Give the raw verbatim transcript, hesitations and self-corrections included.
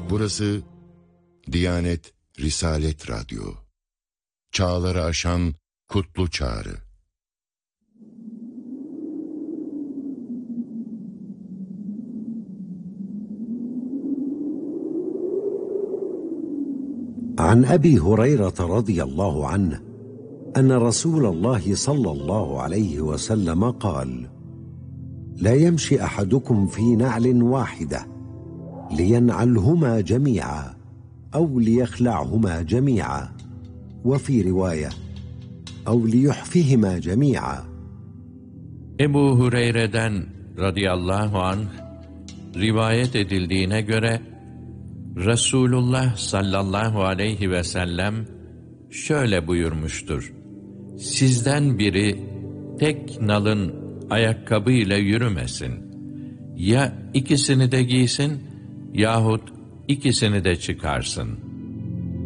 Burası Diyanet Risalet Radyo. Çağları aşan kutlu çağrı. عن أبي هريرة رضي الله عنه أن رسول الله صلى الله عليه وسلم قال: لا يمشي أحدكم في نعل واحدة لينعلهما جميعا أو ليخلعهما جميعا، وفي رواية أو ليحفهما جميعا. Ebu Hureyre'den radıyallahu anh rivayet edildiğine göre Resulullah sallallahu aleyhi ve sellem şöyle buyurmuştur: Sizden biri tek nalın ayakkabıyla yürümesin. Ya ikisini de giysin yahut ikisini de çıkarsın.